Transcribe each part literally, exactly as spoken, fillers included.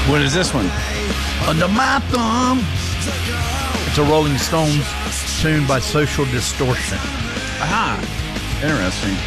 What is this one? Under my thumb. It's a Rolling Stones tune by Social Distortion. Aha. Interesting.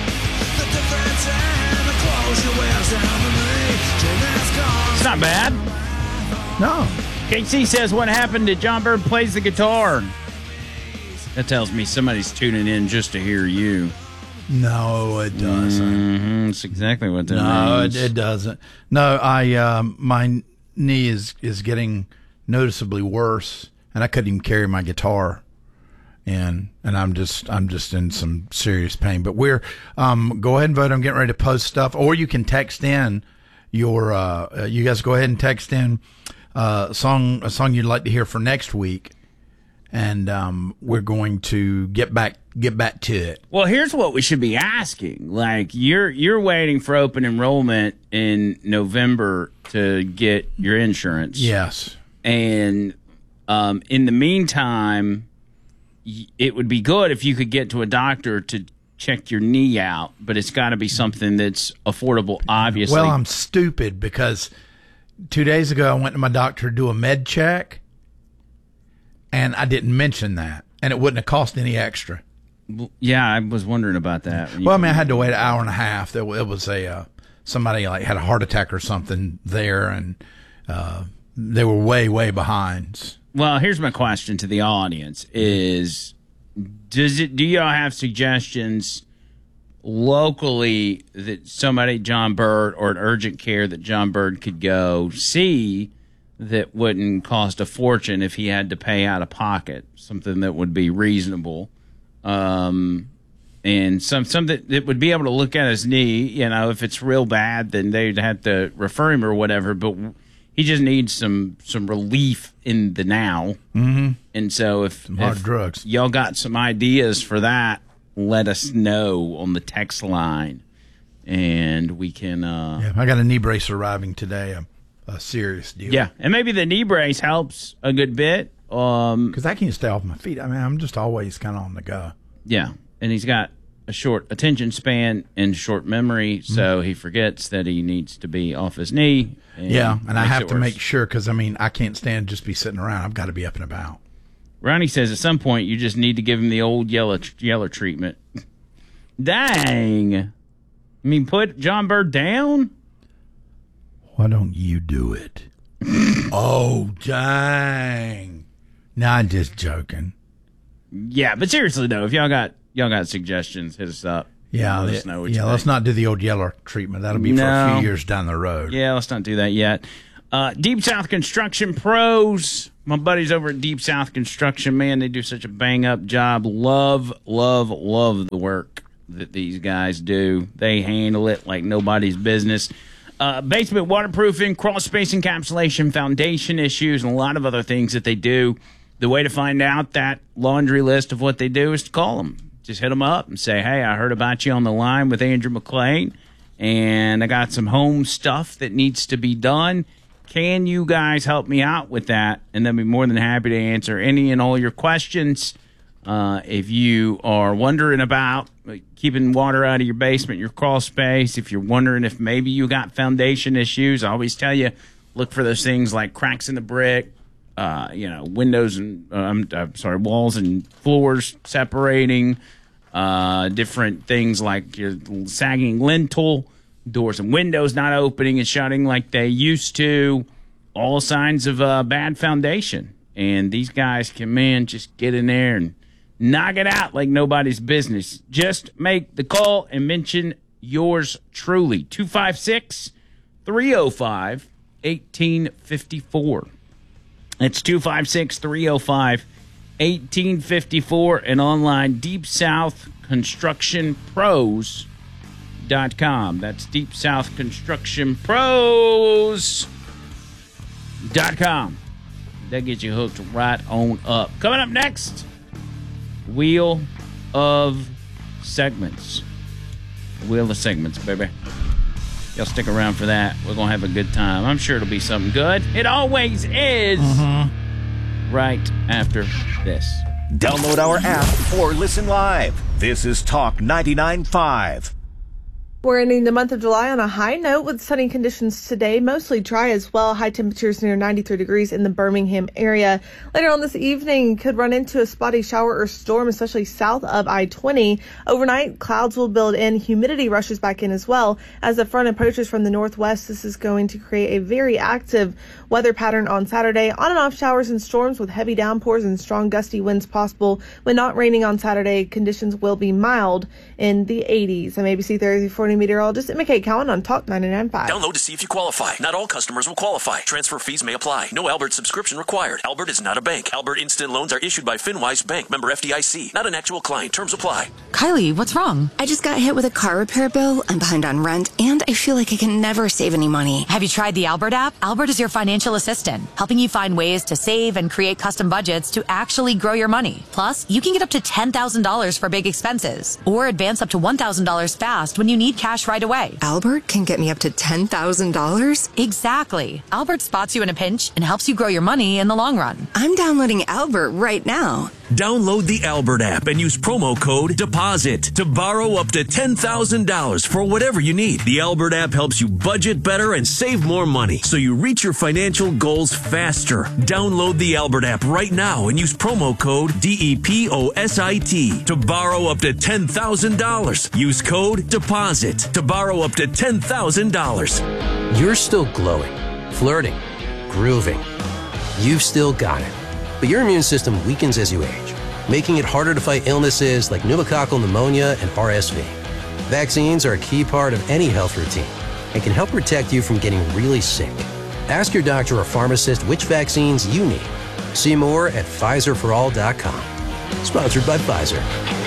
It's not bad. No. K C says, what happened to John Bird plays the guitar? That tells me somebody's tuning in just to hear you. No, it doesn't. Mm-hmm. That's exactly what that no, means. No, it, it doesn't. No, I um, my knee is, is getting noticeably worse, and I couldn't even carry my guitar. And and I'm just I'm just in some serious pain. But we're um go ahead and vote. I'm getting ready to post stuff, or you can text in your uh you guys go ahead and text in uh, a song a song you'd like to hear for next week, and um we're going to get back get back to it. Well, here's what we should be asking. Like you're you're waiting for open enrollment in November to get your insurance. Yes, and um in the meantime, it would be good if you could get to a doctor to check your knee out, but it's got to be something that's affordable, obviously. Well, I'm stupid because two days ago I went to my doctor to do a med check, and I didn't mention that, and it wouldn't have cost any extra. Yeah, I was wondering about that. Well, I mean, I had to wait an hour and a half. There it was a uh, somebody like had a heart attack or something there, and uh, they were way, way behind. Well, here's my question to the audience: Is does it? Do y'all have suggestions locally that somebody, John Bird, or an urgent care that John Bird could go see that wouldn't cost a fortune if he had to pay out of pocket? Something that would be reasonable, um, and some something that would be able to look at his knee. You know, if it's real bad, then they'd have to refer him or whatever. But he just needs some some relief in the now. Mm-hmm. And so if, some hard if drugs. y'all got some ideas for that, let us know on the text line, and we can... Uh, yeah, I got a knee brace arriving today, a, a serious deal. Yeah, and maybe the knee brace helps a good bit. Um, because I can't stay off my feet. I mean, I'm just always kind of on the go. Yeah, and he's got a short attention span and short memory, so mm-hmm. he forgets that he needs to be off his knee. And yeah, and I have to worse. make sure, because, I mean, I can't stand just be sitting around. I've got to be up and about. Ronnie says at some point you just need to give him the old Yeller, Yeller treatment. Dang. I mean, put John Bird down? Why don't you do it? Oh, dang. No, I'm just joking. Yeah, but seriously, though, if y'all got y'all got suggestions, hit us up. Yeah, let us know what yeah. you let's think. not do the old Yeller treatment. That'll be no. for a few years down the road. Yeah, let's not do that yet. Uh, Deep South Construction Pros. My buddies over at Deep South Construction, man, they do such a bang-up job. Love, love, love the work that these guys do. They handle it like nobody's business. Uh, basement waterproofing, crawl space encapsulation, foundation issues, and a lot of other things that they do. The way to find out that laundry list of what they do is to call them. Just hit them up and say, hey, I heard about you on the line with Andrew McClain, and I got some home stuff that needs to be done. Can you guys help me out with that? And they'll be more than happy to answer any and all your questions. Uh, if you are wondering about keeping water out of your basement, your crawl space, if you're wondering if maybe you got foundation issues, I always tell you, look for those things like cracks in the brick, uh, you know, windows and, uh, I'm, I'm sorry, walls and floors separating, uh, different things like your sagging lintel, doors and windows not opening and shutting like they used to, all signs of a bad foundation. And these guys can, man, just get in there and knock it out like nobody's business. Just make the call and mention yours truly. two five six, three oh five, eighteen fifty-four. It's two five six, three oh five, eighteen fifty-four and online, Deep South Construction Pros. Dot com. That's Deep South Construction Pros dot com. That gets you hooked right on up. Coming up next, Wheel of Segments. Wheel of Segments, baby. Y'all stick around for that. We're going to have a good time. I'm sure it'll be something good. It always is. Mm-hmm. Right after this. Download our app or listen live. This is Talk ninety-nine point five. We're ending the month of July on a high note with sunny conditions today, mostly dry as well. High temperatures near ninety-three degrees in the Birmingham area. Later on this evening, could run into a spotty shower or storm, especially south of I twenty. Overnight, clouds will build in. Humidity rushes back in as well. As the front approaches from the northwest, this is going to create a very active weather pattern on Saturday. On and off showers and storms with heavy downpours and strong gusty winds possible. When not raining on Saturday, conditions will be mild in the eighties. I'm A B C thirty-four meteorologist Emma Kate Cowan on Talk ninety-nine point five. Download to see if you qualify. Not all customers will qualify. Transfer fees may apply. No Albert subscription required. Albert is not a bank. Albert Instant Loans are issued by FinWise Bank, member F D I C. Not an actual client. Terms apply. Kylie, what's wrong? I just got hit with a car repair bill. I'm behind on rent, and I feel like I can never save any money. Have you tried the Albert app? Albert is your financial assistant, helping you find ways to save and create custom budgets to actually grow your money. Plus, you can get up to ten thousand dollars for big expenses, or advance up to one thousand dollars fast when you need cash right away. Albert can get me up to ten thousand dollars? Exactly. Albert spots you in a pinch and helps you grow your money in the long run. I'm downloading Albert right now. Download the Albert app and use promo code DEPOSIT to borrow up to ten thousand dollars for whatever you need. The Albert app helps you budget better and save more money so you reach your financial goals faster. Download the Albert app right now and use promo code D E P O S I T to borrow up to ten thousand dollars. Use code DEPOSIT to borrow up to ten thousand dollars. You're still glowing, flirting, grooving. You've still got it. But your immune system weakens as you age, making it harder to fight illnesses like pneumococcal pneumonia and R S V. Vaccines are a key part of any health routine and can help protect you from getting really sick. Ask your doctor or pharmacist which vaccines you need. See more at Pfizer for all dot com. Sponsored by Pfizer.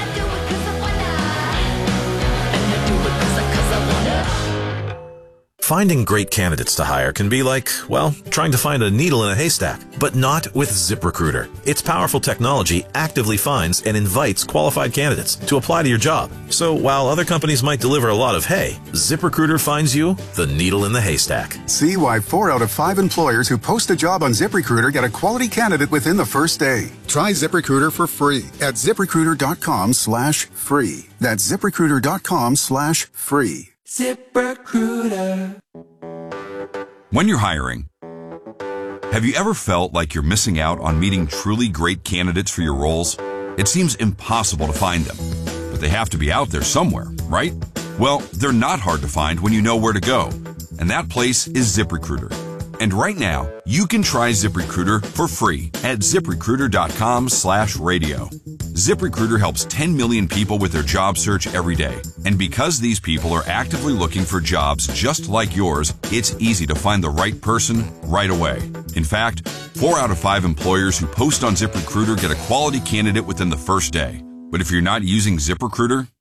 Finding great candidates to hire can be like, well, trying to find a needle in a haystack, but not with ZipRecruiter. Its powerful technology actively finds and invites qualified candidates to apply to your job. So while other companies might deliver a lot of hay, ZipRecruiter finds you the needle in the haystack. See why four out of five employers who post a job on ZipRecruiter get a quality candidate within the first day. Try ZipRecruiter for free at ZipRecruiter.com slash free. That's ZipRecruiter.com slash free. ZipRecruiter. When you're hiring, have you ever felt like you're missing out on meeting truly great candidates for your roles? It seems impossible to find them, but they have to be out there somewhere, right? Well, they're not hard to find when you know where to go, and that place is ZipRecruiter. And right now, you can try ZipRecruiter for free at ZipRecruiter.com slash radio. ZipRecruiter helps ten million people with their job search every day. And because these people are actively looking for jobs just like yours, it's easy to find the right person right away. In fact, four out of five employers who post on ZipRecruiter get a quality candidate within the first day. But if you're not using ZipRecruiter,